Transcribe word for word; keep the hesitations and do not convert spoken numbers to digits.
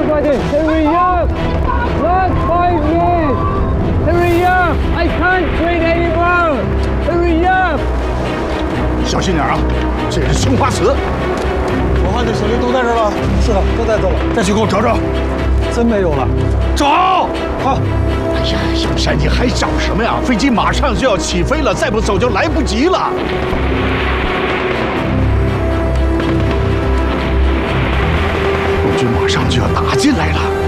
everybody, hurry up! Last five minutes! Hurry up! I can't wait anymore! Hurry up! 小心点啊，这是青花瓷。 我换的行李都在这儿了。是的，都带走了。 再去给我找找。 真没有了。 找！ 好。 哎呀，小山，你还找什么呀？飞机马上就要起飞了，再不走就来不及了。共军马上就要打进来了。